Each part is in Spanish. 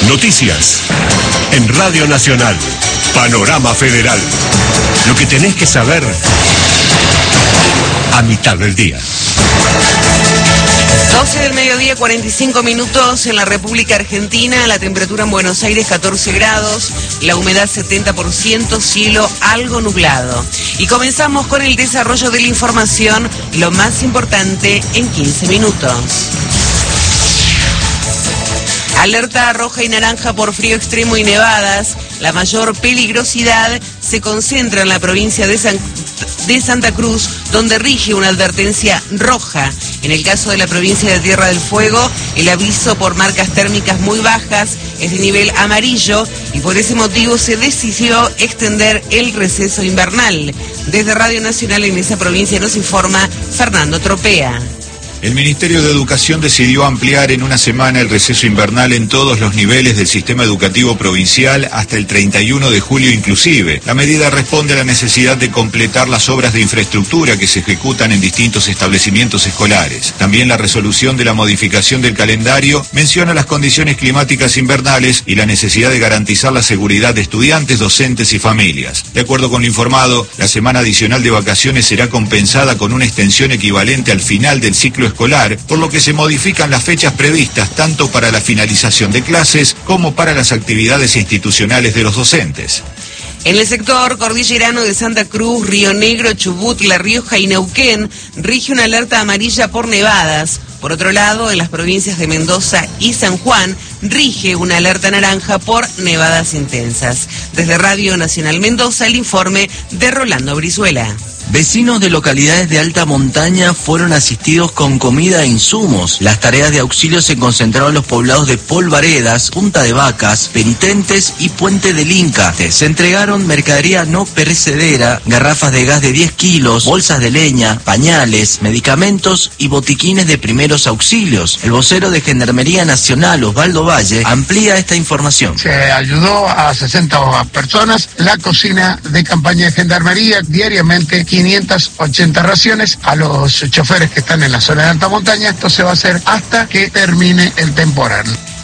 Noticias en Radio Nacional. Panorama Federal. Lo que tenés que saber a mitad del día. 12 del mediodía, 45 minutos en la República Argentina. La temperatura en Buenos Aires 14 grados, la humedad 70%, cielo algo nublado. Y comenzamos con el desarrollo de la información, lo más importante en 15 minutos. Alerta roja y naranja por frío extremo y nevadas. La mayor peligrosidad se concentra en la provincia de Santa Cruz, donde rige una advertencia roja. En el caso de la provincia de Tierra del Fuego, el aviso por marcas térmicas muy bajas es de nivel amarillo y por ese motivo se decidió extender el receso invernal. Desde Radio Nacional en esa provincia nos informa Fernando Tropea. El Ministerio de Educación decidió ampliar en una semana el receso invernal en todos los niveles del sistema educativo provincial hasta el 31 de julio inclusive. La medida responde a la necesidad de completar las obras de infraestructura que se ejecutan en distintos establecimientos escolares. También la resolución de la modificación del calendario menciona las condiciones climáticas invernales y la necesidad de garantizar la seguridad de estudiantes, docentes y familias. De acuerdo con lo informado, la semana adicional de vacaciones será compensada con una extensión equivalente al final del ciclo escolar, por lo que se modifican las fechas previstas tanto para la finalización de clases como para las actividades institucionales de los docentes. En el sector cordillerano de Santa Cruz, Río Negro, Chubut, La Rioja y Neuquén rige una alerta amarilla por nevadas. Por otro lado, en las provincias de Mendoza y San Juan rige una alerta naranja por nevadas intensas. Desde Radio Nacional Mendoza, el informe de Rolando Brizuela. Vecinos de localidades de alta montaña fueron asistidos con comida e insumos. Las tareas de auxilio se concentraron en los poblados de Polvaredas, Punta de Vacas, Penitentes y Puente del Inca. Se entregaron mercadería no perecedera, garrafas de gas de 10 kilos, bolsas de leña, pañales, medicamentos y botiquines de primeros auxilios. El vocero de Gendarmería Nacional, Osvaldo Valle, amplía esta información. Se ayudó a 60 personas. La cocina de campaña de Gendarmería diariamente 580 raciones a los choferes que están en la zona de alta montaña. Esto se va a hacer hasta que termine el temporal.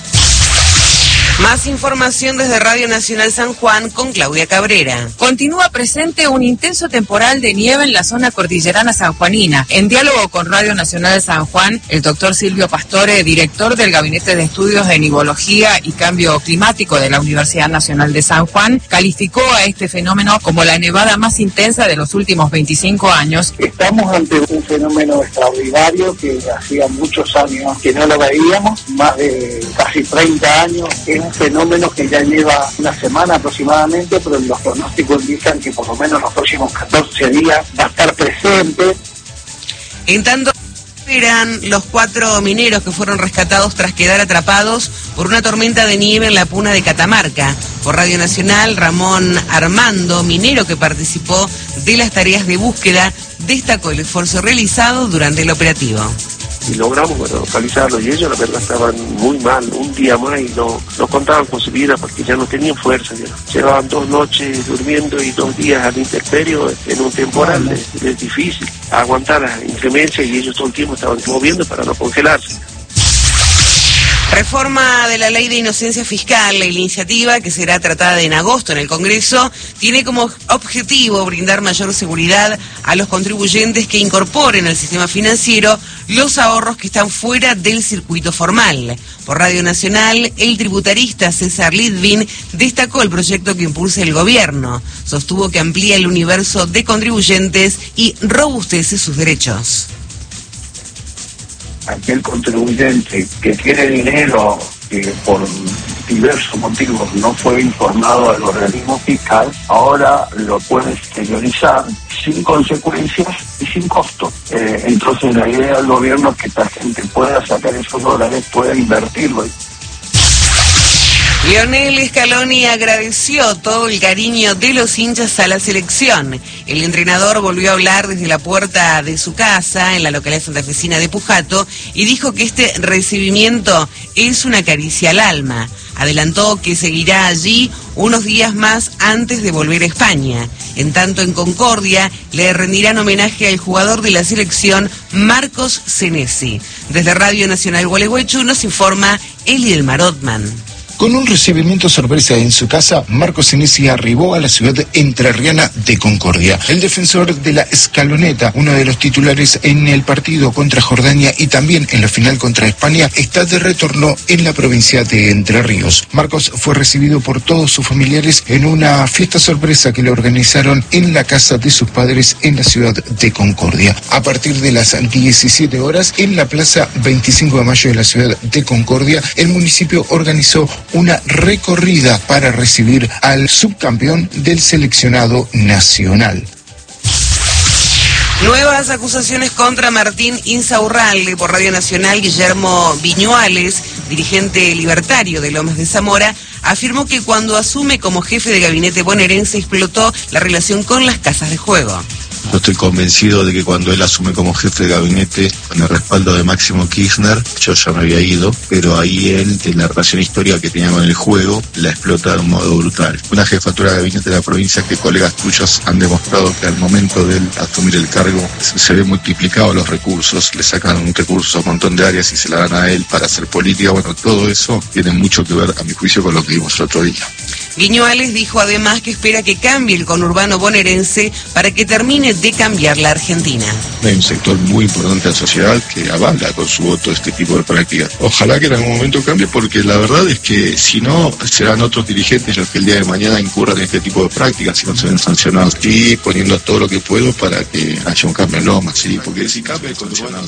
Más información desde Radio Nacional San Juan con Claudia Cabrera. Continúa presente un intenso temporal de nieve en la zona cordillerana sanjuanina. En diálogo con Radio Nacional de San Juan, el doctor Silvio Pastore, director del Gabinete de Estudios de Nivología y Cambio Climático de la Universidad Nacional de San Juan, calificó a este fenómeno como la nevada más intensa de los últimos 25 años. Estamos ante un fenómeno extraordinario que hacía muchos años que no lo veíamos, más de casi 30 años. Es un fenómeno que ya lleva una semana aproximadamente, pero los pronósticos indican que por lo menos los próximos 14 días va a estar presente. En tanto, eran los 4 mineros que fueron rescatados tras quedar atrapados por una tormenta de nieve en la Puna de Catamarca. Por Radio Nacional, Ramón Armando, minero que participó de las tareas de búsqueda, destacó el esfuerzo realizado durante el operativo. Y logramos localizarlo, y ellos la verdad estaban muy mal, un día más, y no contaban con su vida porque ya no tenían fuerza. Ya. Llevaban 2 noches durmiendo y 2 días al intemperio en un temporal. Es difícil aguantar la inclemencia, y ellos todo el tiempo estaban moviendo para no congelarse. Reforma de la Ley de Inocencia Fiscal. La iniciativa, que será tratada en agosto en el Congreso, tiene como objetivo brindar mayor seguridad a los contribuyentes que incorporen al sistema financiero los ahorros que están fuera del circuito formal. Por Radio Nacional, el tributarista César Litvin destacó el proyecto que impulsa el gobierno. Sostuvo que amplía el universo de contribuyentes y robustece sus derechos. Aquel contribuyente que tiene dinero que por diversos motivos no fue informado al organismo fiscal, ahora lo puede exteriorizar sin consecuencias y sin costo. Entonces la idea del gobierno es que esta gente pueda sacar esos dólares, pueda invertirlo. Lionel Scaloni agradeció todo el cariño de los hinchas a la selección. El entrenador volvió a hablar desde la puerta de su casa en la localidad santafesina de Pujato y dijo que este recibimiento es una caricia al alma. Adelantó que seguirá allí unos días más antes de volver a España. En tanto, en Concordia le rendirán homenaje al jugador de la selección Marcos Senesi. Desde Radio Nacional Gualeguaychú nos informa Elielmar Ottman. Con un recibimiento sorpresa en su casa, Marcos Senesi arribó a la ciudad entrerriana de Concordia. El defensor de la escaloneta, uno de los titulares en el partido contra Jordania y también en la final contra España, está de retorno en la provincia de Entre Ríos. Marcos fue recibido por todos sus familiares en una fiesta sorpresa que le organizaron en la casa de sus padres en la ciudad de Concordia. A partir de las 17 horas, en la plaza 25 de mayo de la ciudad de Concordia, el municipio organizó una recorrida para recibir al subcampeón del seleccionado nacional. Nuevas acusaciones contra Martín Insaurralde. Por Radio Nacional, Guillermo Viñuales, dirigente libertario de Lomas de Zamora, afirmó que cuando asume como jefe de gabinete bonaerense explotó la relación con las casas de juego. Yo estoy convencido de que cuando él asume como jefe de gabinete, con el respaldo de Máximo Kirchner, yo ya me había ido, pero ahí él, en la relación histórica que tenía con el juego, la explota de un modo brutal. Una jefatura de gabinete de la provincia que colegas tuyos han demostrado que al momento de él asumir el cargo se ve multiplicados los recursos, le sacan un recurso a un montón de áreas y se la dan a él para hacer política. Bueno, todo eso tiene mucho que ver, a mi juicio, con lo que vimos el otro día. Viñuales dijo además que espera que cambie el conurbano bonaerense para que termine de cambiar la Argentina. Hay un sector muy importante de la sociedad que avala con su voto este tipo de prácticas. Ojalá que en algún momento cambie, porque la verdad es que si no, serán otros dirigentes los que el día de mañana incurran en este tipo de prácticas si no se ven sancionados. Y poniendo todo lo que puedo para que haya un cambio en Lomas, ¿sí? Porque si cambia el conurbano,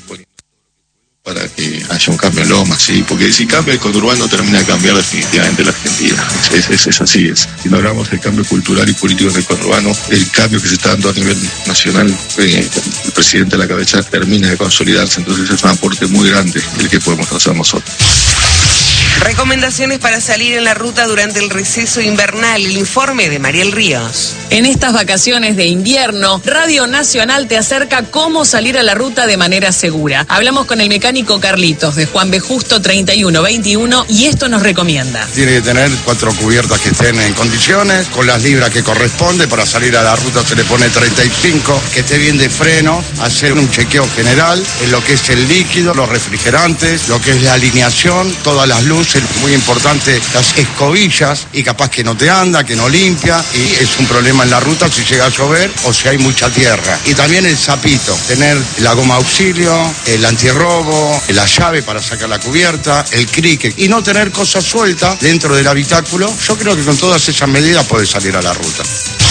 para que haya un cambio en Lomas, ¿sí? Porque si cambia el conurbano termina de cambiar definitivamente la Argentina. Es así. Si no hablamos del cambio cultural y político en el conurbano, el cambio que se está dando a nivel nacional, el presidente a la cabeza termina de consolidarse, entonces es un aporte muy grande el que podemos hacer nosotros. Recomendaciones para salir en la ruta durante el receso invernal. El informe de Mariel Ríos. En estas vacaciones de invierno, Radio Nacional te acerca cómo salir a la ruta de manera segura. Hablamos con el mecánico Carlitos de Juan B. Justo 3121 y esto nos recomienda. Tiene que tener 4 cubiertas que estén en condiciones, con las libras que corresponde. Para salir a la ruta se le pone 35, que esté bien de freno, hacer un chequeo general en lo que es el líquido, los refrigerantes, lo que es la alineación, todas las luces, muy importante, las escobillas, y capaz que no te anda, que no limpia, y es un problema en la ruta si llega a llover o si hay mucha tierra. Y también el zapito, tener la goma auxilio, el antirrobo, la llave para sacar la cubierta, el cricket, y no tener cosas sueltas dentro del habitáculo. Yo creo que con todas esas medidas puedes salir a la ruta.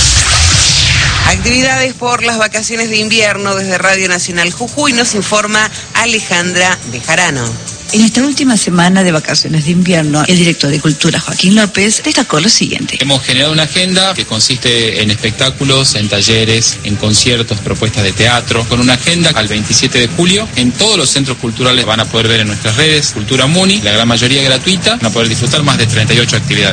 Actividades por las vacaciones de invierno desde Radio Nacional Jujuy, nos informa Alejandra Bejarano. En esta última semana de vacaciones de invierno, el director de Cultura, Joaquín López, destacó lo siguiente. Hemos generado una agenda que consiste en espectáculos, en talleres, en conciertos, propuestas de teatro, con una agenda al 27 de julio. En todos los centros culturales van a poder ver en nuestras redes, Cultura Muni, la gran mayoría gratuita, van a poder disfrutar más de 38 actividades.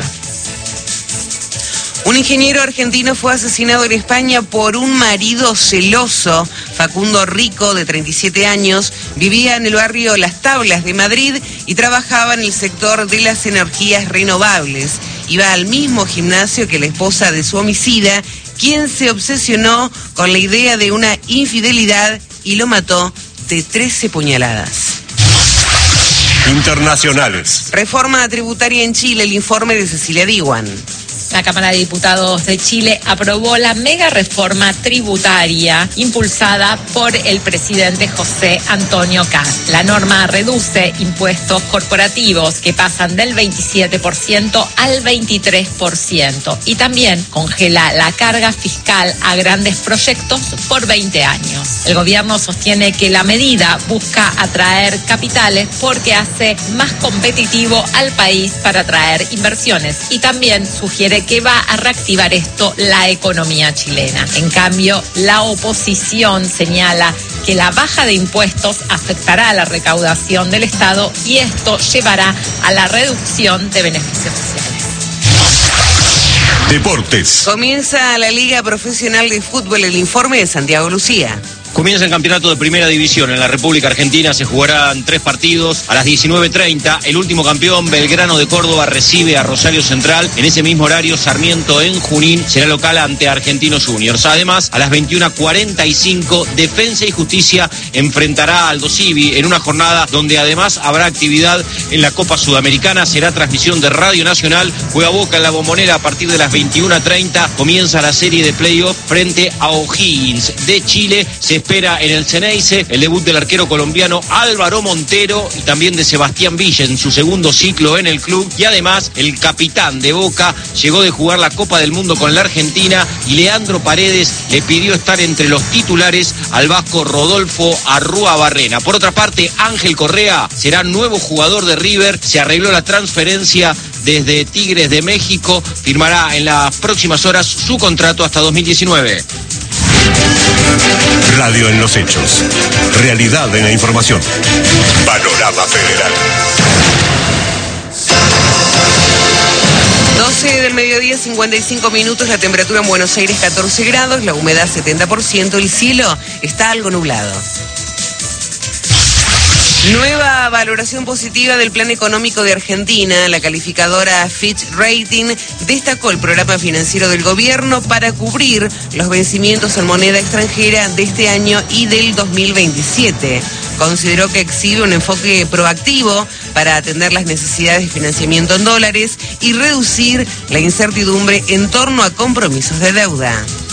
Un ingeniero argentino fue asesinado en España por un marido celoso. Facundo Rico, de 37 años, vivía en el barrio Las Tablas de Madrid y trabajaba en el sector de las energías renovables. Iba al mismo gimnasio que la esposa de su homicida, quien se obsesionó con la idea de una infidelidad y lo mató de 13 puñaladas. Internacionales. Reforma tributaria en Chile, el informe de Cecilia Diwan. La Cámara de Diputados de Chile aprobó la mega reforma tributaria impulsada por el presidente José Antonio Kast. La norma reduce impuestos corporativos que pasan del 27% al 23% y también congela la carga fiscal a grandes proyectos por 20 años. El gobierno sostiene que la medida busca atraer capitales porque hace más competitivo al país para atraer inversiones y también sugiere que va a reactivar esto la economía chilena. En cambio, la oposición señala que la baja de impuestos afectará a la recaudación del Estado y esto llevará a la reducción de beneficios sociales. Deportes. Comienza la Liga Profesional de Fútbol, el informe de Santiago Lucía. Comienza el campeonato de Primera División. En la República Argentina se jugarán 3 partidos. A las 19:30, el último campeón, Belgrano de Córdoba, recibe a Rosario Central. En ese mismo horario, Sarmiento en Junín será local ante Argentinos Juniors. Además, a las 21:45, Defensa y Justicia enfrentará a Aldo Civi en una jornada donde además habrá actividad en la Copa Sudamericana. Será transmisión de Radio Nacional. Juega Boca en la Bombonera a partir de las 21:30. Comienza la serie de playoff frente a O'Higgins de Chile. Se espera en el Ceneice el debut del arquero colombiano Álvaro Montero y también de Sebastián Villa en su segundo ciclo en el club. Y además, el capitán de Boca llegó de jugar la Copa del Mundo con la Argentina y Leandro Paredes le pidió estar entre los titulares al vasco Rodolfo Arrúa-Barrena. Por otra parte, Ángel Correa será nuevo jugador de River. Se arregló la transferencia desde Tigres de México. Firmará en las próximas horas su contrato hasta 2019. Radio en los hechos. Realidad en la información. Panorama Federal. 12 del mediodía, 55 minutos, la temperatura en Buenos Aires 14 grados, la humedad 70%, el cielo está algo nublado. Nueva valoración positiva del Plan Económico de Argentina. La calificadora Fitch Rating destacó el programa financiero del gobierno para cubrir los vencimientos en moneda extranjera de este año y del 2027. Consideró que exhibe un enfoque proactivo para atender las necesidades de financiamiento en dólares y reducir la incertidumbre en torno a compromisos de deuda.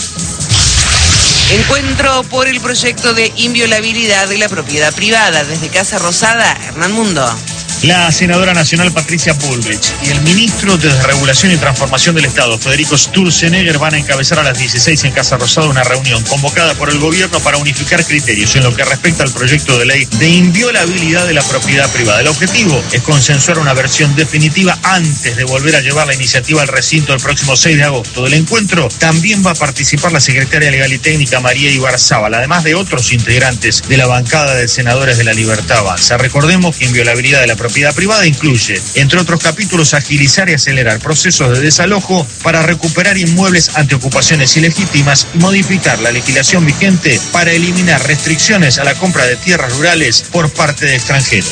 Encuentro por el proyecto de inviolabilidad de la propiedad privada. Desde Casa Rosada, Hernán Mundo. La senadora nacional Patricia Bullrich y el ministro de Desregulación y Transformación del Estado, Federico Sturzenegger, van a encabezar a las 16 en Casa Rosada una reunión convocada por el gobierno para unificar criterios en lo que respecta al proyecto de ley de inviolabilidad de la propiedad privada. El objetivo es consensuar una versión definitiva antes de volver a llevar la iniciativa al recinto el próximo 6 de agosto. Del encuentro también va a participar la secretaria legal y técnica María Ibarzábal, además de otros integrantes de la bancada de senadores de la Libertad Avanza. Recordemos que inviolabilidad de la propiedad privada incluye, entre otros capítulos, agilizar y acelerar procesos de desalojo para recuperar inmuebles ante ocupaciones ilegítimas y modificar la legislación vigente para eliminar restricciones a la compra de tierras rurales por parte de extranjeros.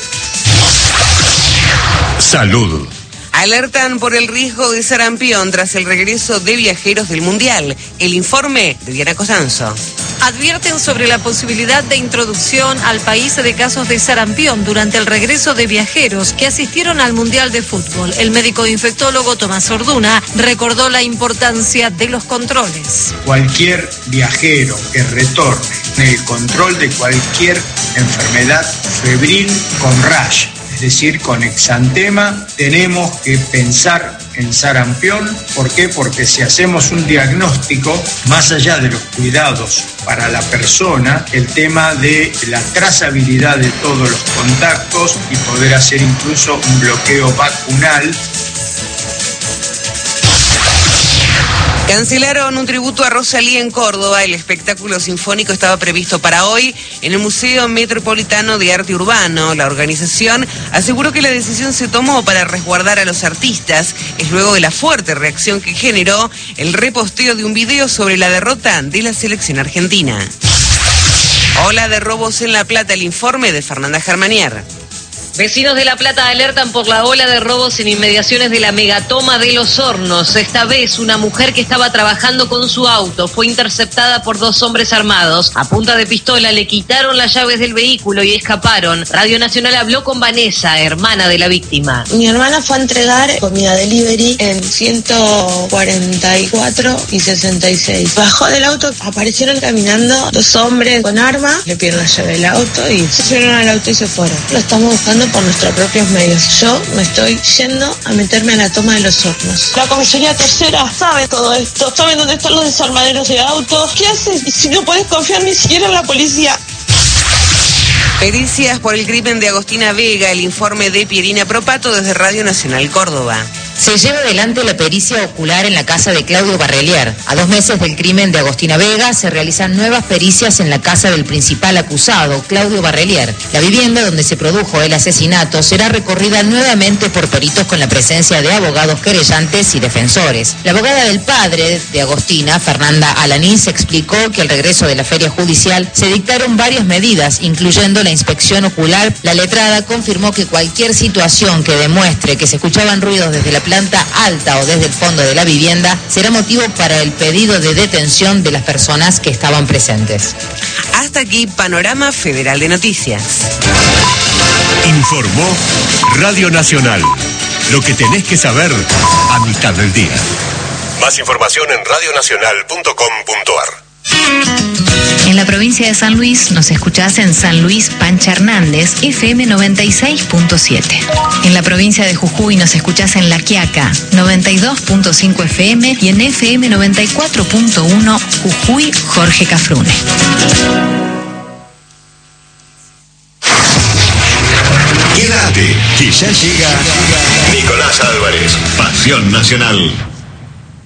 Salud. Alertan por el riesgo de sarampión tras el regreso de viajeros del Mundial. El informe de Diana Costanzo. Advierten sobre la posibilidad de introducción al país de casos de sarampión durante el regreso de viajeros que asistieron al Mundial de Fútbol. El médico infectólogo Tomás Orduna recordó la importancia de los controles. Cualquier viajero que retorne en el control de cualquier enfermedad febril con rash, es decir, con exantema, tenemos que pensar en sarampión. ¿Por qué? Porque si hacemos un diagnóstico, más allá de los cuidados para la persona, el tema de la trazabilidad de todos los contactos y poder hacer incluso un bloqueo vacunal. Cancelaron un tributo a Rosalía en Córdoba. El espectáculo sinfónico estaba previsto para hoy en el Museo Metropolitano de Arte Urbano. La organización aseguró que la decisión se tomó para resguardar a los artistas. Es luego de la fuerte reacción que generó el reposteo de un video sobre la derrota de la selección argentina. Ola de robos en La Plata. El informe de Fernanda Germanier. Vecinos de La Plata alertan por la ola de robos en inmediaciones de la megatoma de Los Hornos. Esta vez, una mujer que estaba trabajando con su auto fue interceptada por 2 hombres armados. A punta de pistola le quitaron las llaves del vehículo y escaparon. Radio Nacional habló con Vanessa, hermana de la víctima. Mi hermana fue a entregar comida delivery en 144 y 66. Bajó del auto, aparecieron caminando 2 hombres con arma, le pidieron la llave del auto y se subieron al auto y se fueron. Lo estamos buscando por nuestros propios medios. Yo me estoy yendo a meterme a la toma de Los Hornos. La comisaría tercera sabe todo esto, saben dónde están los desarmaderos de autos. ¿Qué haces si no puedes confiar ni siquiera en la policía? Pericias por el crimen de Agostina Vega. El informe de Pierina Propato desde Radio Nacional Córdoba. Se lleva adelante la pericia ocular en la casa de Claudio Barrelier. A 2 meses del crimen de Agostina Vega, se realizan nuevas pericias en la casa del principal acusado, Claudio Barrelier. La vivienda donde se produjo el asesinato será recorrida nuevamente por peritos con la presencia de abogados querellantes y defensores. La abogada del padre de Agostina, Fernanda Alanís, explicó que al regreso de la feria judicial se dictaron varias medidas, incluyendo la inspección ocular. La letrada confirmó que cualquier situación que demuestre que se escuchaban ruidos desde la planta alta o desde el fondo de la vivienda será motivo para el pedido de detención de las personas que estaban presentes. Hasta aquí Panorama Federal de Noticias. Informó Radio Nacional. Lo que tenés que saber a mitad del día. Más información en radionacional.com.ar. En la provincia de San Luis nos escuchás en San Luis Pancha Hernández, FM 96.7. En la provincia de Jujuy nos escuchás en La Quiaca, 92.5 FM y en FM 94.1 Jujuy, Jorge Cafrune. Quédate, que ya llega Nicolás Álvarez, Pasión Nacional.